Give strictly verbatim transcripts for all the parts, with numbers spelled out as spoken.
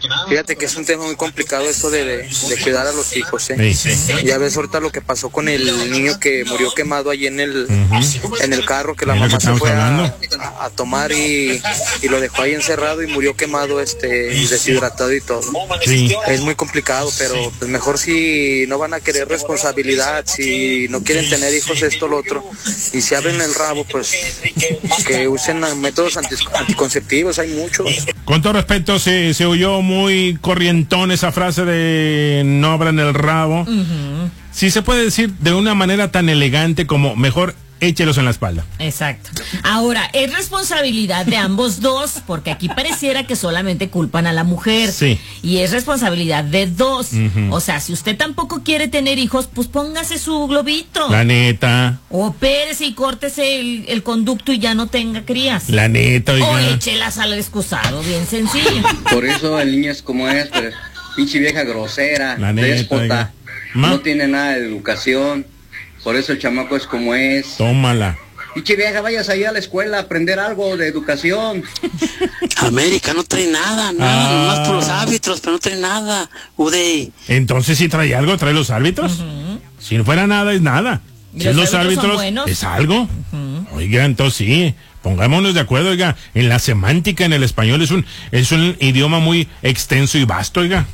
Fíjate que es un tema muy complicado esto de, de, de cuidar a los hijos, ¿eh? Sí, sí. Ya ves ahorita lo que pasó con el niño que murió quemado allí en el uh-huh. en el carro, que la mamá se fue a, a, a tomar y, y lo dejó ahí encerrado y murió quemado, este, deshidratado y todo. Sí. Es muy complicado, pero pues mejor si no van a querer responsabilidad, si no quieren tener hijos, esto, lo otro, y si abren el rabo, pues que usen métodos anti, anticonceptivos, hay muchos. Con todo respeto, se, se oyó muy corrientón esa frase de no abran el rabo. Uh-huh. Sí se puede decir de una manera tan elegante como mejor échelos en la espalda. Exacto. Ahora, es responsabilidad de ambos dos, porque aquí pareciera que solamente culpan a la mujer. Sí. Y es responsabilidad de dos. Uh-huh. O sea, si usted tampoco quiere tener hijos, pues póngase su globito. La neta. Opérese y córtese el, el conducto y ya no tenga crías. La neta, oiga. O échelas al excusado, bien sencillo. Por eso el niño es como es, pero pinche vieja grosera, la neta, déspota, no tiene nada de educación. Por eso el chamaco es como es. Tómala. Pinche vieja, vayas allá a la escuela a aprender algo de educación. América no trae nada, nada, ah. Nomás por los árbitros, pero no trae nada, Uday. Entonces, si trae algo, trae los árbitros. Uh-huh. Si no fuera nada, es nada. Si los, los árbitros, es algo. Uh-huh. Oiga, entonces sí, pongámonos de acuerdo, oiga. En la semántica, en el español, es un, es un idioma muy extenso y vasto, oiga.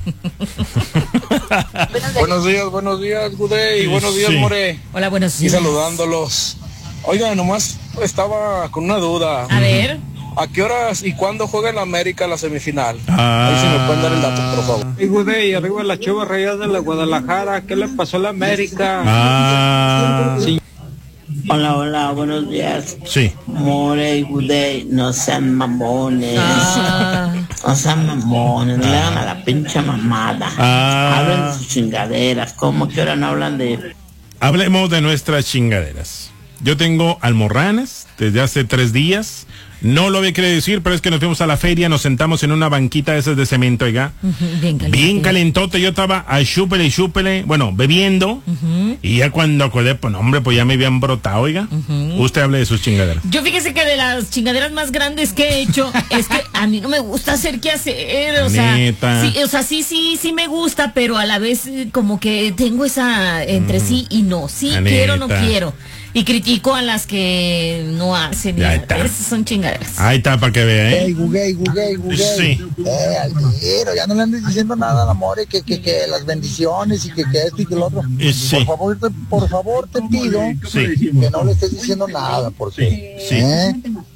Buenos días, buenos días, Uday, y buenos días, sí. More. Hola, buenos días. Y saludándolos. Oiga, nomás estaba con una duda. A ver. ¿A qué horas y cuándo juega el América la semifinal? Ah. Ahí se me pueden dar el dato, por favor. Y Uday, arriba la Chivas Rayadas de la Guadalajara. ¿Qué le pasó a la América? Ah. Sí. Hola, hola, buenos días. Sí. More y Uday, no sean mamones. Ah. No sean mamones, no le hagan a la pinche mamada. Ah. Hablen de sus chingaderas. ¿Cómo que ahora no hablan de...? Hablemos de nuestras chingaderas. Yo tengo almorranas desde hace tres días. No lo había querido decir, pero es que nos fuimos a la feria, nos sentamos en una banquita de esas de cemento, oiga. Uh-huh, bien caliente. Bien calentote, yo estaba a chúpele y chúpele, bueno, bebiendo. Uh-huh. Y ya cuando acordé, pues hombre, pues ya me habían brotado, oiga. Uh-huh. Usted hable de sus chingaderas. Yo fíjese que de las chingaderas más grandes que he hecho, es que a mí no me gusta hacer qué hacer, o sea, sí, o sea, sí, sí, sí me gusta, pero a la vez como que tengo esa entre mm. sí y no, sí la quiero, neta. No quiero. Y critico a las que no hacen. Ya está. Esas son chingaderas. Ahí está, para que vea, ¿eh? Ey, Guguey, Guguey, Guguey. Sí. Eh, Almiro, ya no le andes diciendo nada al amor, que, que, que las bendiciones y que, que esto y que lo otro. Sí. Por favor, te, por favor, te pido sí. que no le estés diciendo nada, porque... Sí. ¿eh?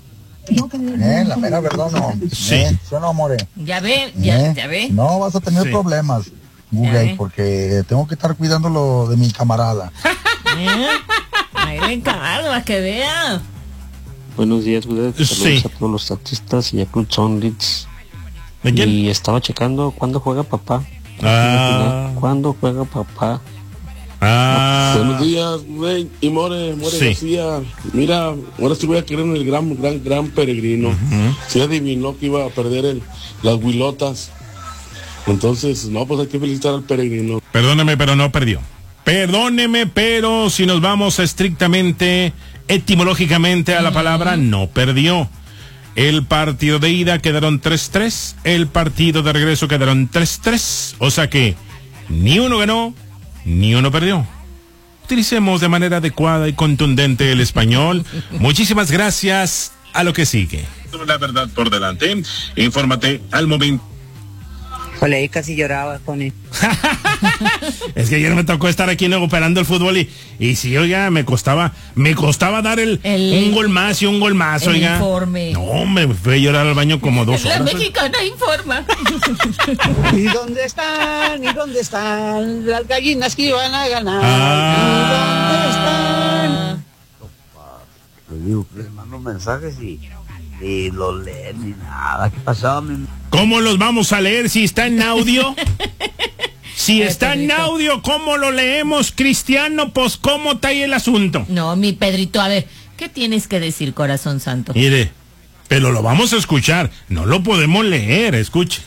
Eh, la mera verdad no. Sí. ¿Eh? ¿Sí o no, more? Ya ve, ya, ¿Eh? ya ve. No vas a tener sí. problemas, Guguey, porque tengo que estar cuidando lo de mi camarada. ¿Eh? Ahí le encargo, a que vea. Buenos días, Gude. Saludos sí. a todos los taxistas y a Cruz Sonritz. Y estaba checando cuándo juega papá. Ah. ¿Cuándo juega papá? Ah. Buenos días, güey. Y More, More sí. García. Mira, ahora sí voy a querer en el gran, gran, gran peregrino. Uh-huh. Se adivinó que iba a perder el, las huilotas. Entonces, no, pues hay que felicitar al peregrino. Perdóneme, pero no perdió. Perdóneme, pero si nos vamos estrictamente, etimológicamente a la palabra, no perdió. El partido de ida quedaron tres tres, el partido de regreso quedaron tres tres, o sea que ni uno ganó, ni uno perdió. Utilicemos de manera adecuada y contundente el español. Muchísimas gracias. A lo que sigue. La verdad por delante, infórmate al momento. Ole, ahí casi lloraba con él. Es que ayer me tocó estar aquí no, operando el fútbol y, y sí, oiga, me costaba, me costaba dar el, el un gol más y un gol más, el oiga. Informe. No, me fui a llorar al baño como dos La horas. La mexicana informa. ¿Y dónde están? ¿Y dónde están las gallinas que iban a ganar? Ah. ¿Y dónde están? Le digo, les mando mensajes y... y lo leen ni nada. ¿Qué pasó? Mi... ¿Cómo los vamos a leer si está en audio? Si está en audio, ¿cómo lo leemos, Cristiano? Pues, ¿cómo está ahí el asunto? No, mi Pedrito, a ver, ¿qué tienes que decir, corazón santo? Mire, pero lo vamos a escuchar, no lo podemos leer, escuche.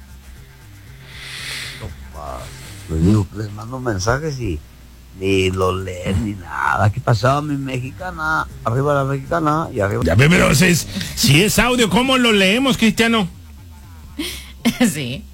Les digo, les mando mensajes y... ni lo leen ni nada. ¿Qué pasó, mi mexicana? Arriba la mexicana y arriba. Ya ve, pero es, si es audio, ¿cómo lo leemos, Cristiano? Sí.